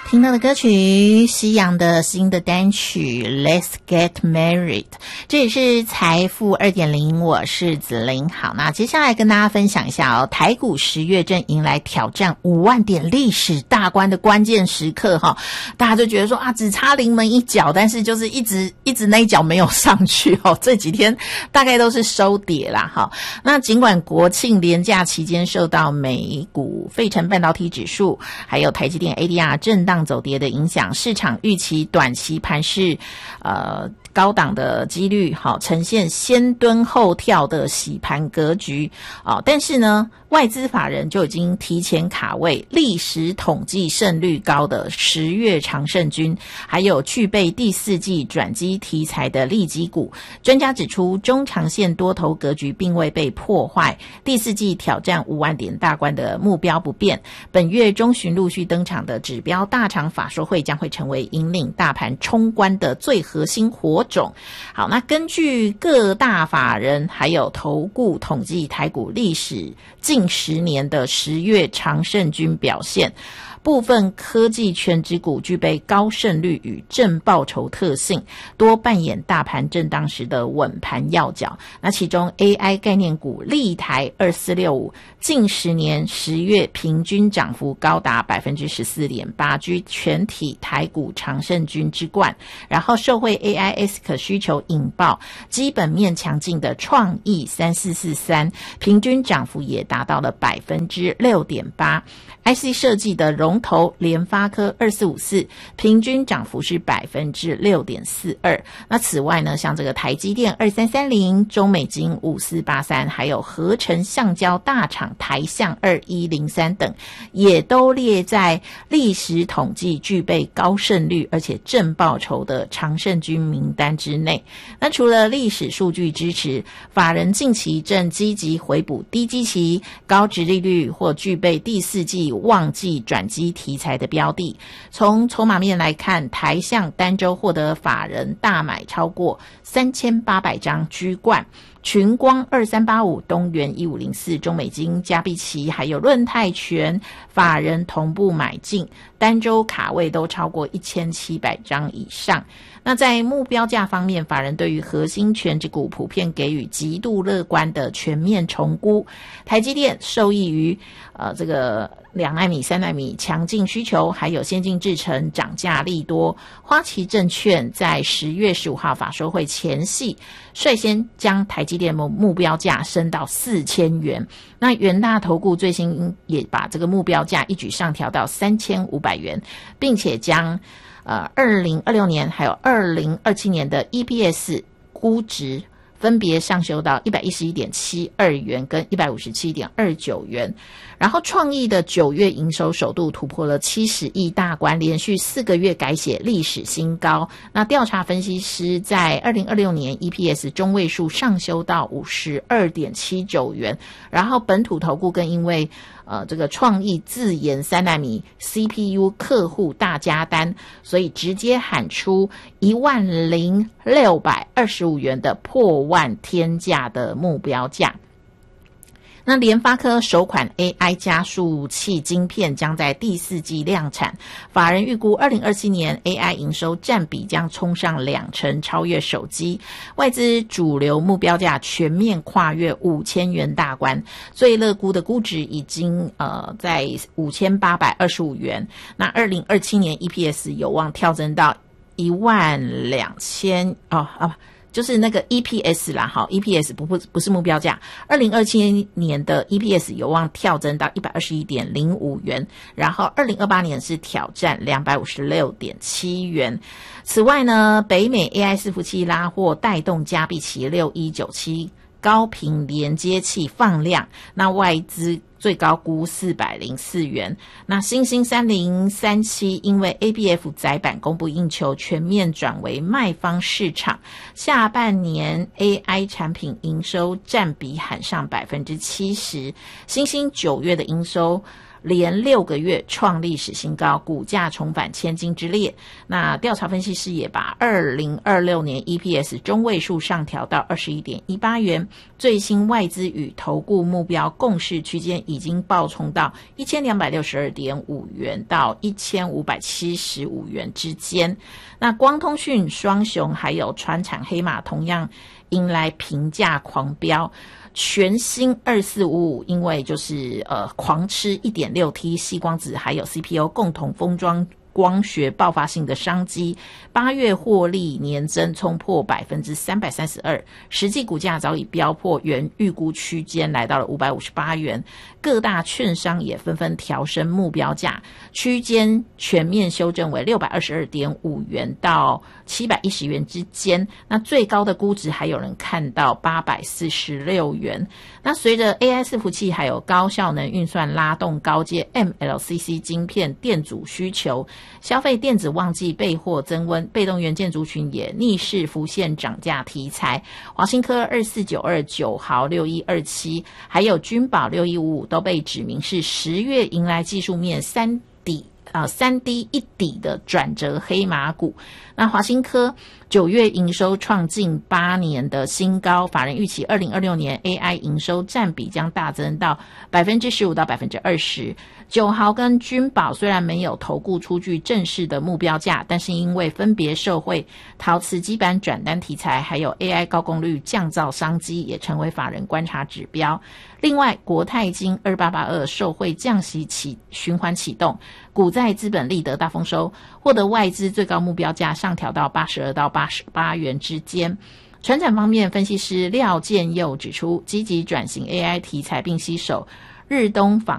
听到的歌曲，西洋的新的单曲 Let's Get Married， 这也是财富 2.0， 我是子玲。好，那接下来跟大家分享一下哦，台股10月正迎来挑战5万点历史大关的关键时刻哈，大家就觉得说啊，只差临门一脚，但是就是一直那一脚没有上去哦，这几天大概都是收跌啦哈。那尽管国庆连假期间受到美股费城半导体指数还有台积电 ADR 震荡走跌的影响，市场预期短期盘势高档的几率好呈现先蹲后跳的洗盘格局但是呢外资法人就已经提前卡位历史统计胜率高的10月常胜军，还有具备第4季转机题材的利基股。专家指出，中长线多头格局并未被破坏，第4季挑战5万点大关的目标不变。本月中旬陆续登场的指标大厂法说会将会成为引领大盘冲关的最核心火种。好，那根据各大法人还有投顾统计台股历史近10年的10月常胜军表现，部分科技全指股具备高胜率与正报酬特性，多扮演大盘震荡时的稳盘要角。那其中 AI 概念股立台2465近10年10月平均涨幅高达 14.8%， 居全体台股常胜军之冠。然后受惠 AI 需求引爆，基本面强劲的创意3443平均涨幅也达到了 6.8%。 IC 设计的龙头联发科2454平均涨幅是 6.42%。 那此外呢，像这个台积电2330、中美金5483，还有合成橡胶大厂台橡2103等，也都列在历史统计具备高胜率而且正报酬的常胜军名单之内。那除了历史数据支持，法人近期正积极回补低基期、高殖利率或具备第4季旺季转机题材的标的。从筹码面来看，台橡单周获得法人大买超过3800张居冠，群光2385、东元1504、中美金、嘉必奇还有润泰全法人同步买进，单周卡位都超过1700张以上。那在目标价方面，法人对于核心全指股普遍给予极度乐观的全面重估。台积电受益于这个2奈米、3奈米强劲需求，还有先进制程涨价利多。花旗证券在10月15号法说会前夕率先将台积电目标价升到4000元。那元大投顾最新也把这个目标价一举上调到3500元，并且将2026年还有2027年的 EPS 估值分别上修到 111.72 元跟 157.29 元。然后创意的9月营收首度突破了70亿大关，连续4个月改写历史新高。那调查分析师在2026年 EPS 中位数上修到 52.79 元。然后本土投顾更因为这个创意自研3奈米 CPU 客户大加单，所以直接喊出10625元的破万天价的目标价。那联发科首款 AI 加速器晶片将在第4季量产，法人预估2027年 AI 营收占比将冲上20%，超越手机。外资主流目标价全面跨越5000元大关，最乐估的估值已经在5825元。那2027年 EPS 有望跳增到12000就是那个 EPS 啦，好 ，EPS 不是目标价。2027年的 EPS 有望跳增到 121.05 元，然后2028年是挑战 256.7 元。此外呢，北美 AI 伺服器拉货带动嘉必奇6197高频连接器放量，那外资最高估404元。那新兴3037因为 ABF 载板供不应求，全面转为卖方市场，下半年 AI 产品营收占比喊上 70%。新兴9月的营收连6个月创历史新高，股价重返千金之列。那调查分析师也把2026年 EPS 中位数上调到 21.18 元，最新外资与投顾目标共识区间已经爆冲到 1262.5 元到1575元之间。那光通讯、双雄还有传产黑马同样迎来评价狂飙，全新2455因为就是狂吃 1.6T 矽光子还有 CPU 共同封装光学爆发性的商机，8月获利年增冲破 332%， 实际股价早已飙破原预估区间，来到了558元。各大券商也纷纷调升目标价，区间全面修正为 622.5 元到710元之间。那最高的估值还有人看到846元。那随着 AI 伺服器还有高效能运算拉动高阶 MLCC 晶片电阻需求，消费电子旺季备货增温，被动元件族群也逆势浮现涨价题材。华新科2492、9豪6127，还有君宝6155都被指明是10月迎来技术面3D 一底的转折黑马股。那华新科9月营收创近8年的新高，法人预期2026年 AI 营收占比将大增到 15% 到 20%。9豪跟君宝虽然没有投顾出具正式的目标价，但是因为分别受惠陶瓷基板转单题材还有 AI 高功率降噪商机，也成为法人观察指标。另外国泰金2882受惠降息循环启动，股债资本利得大丰收，获得外资最高目标价上调到82到88元之间。传产方面，分析师廖建佑指出，积极转型 AI 题材并携手日东纺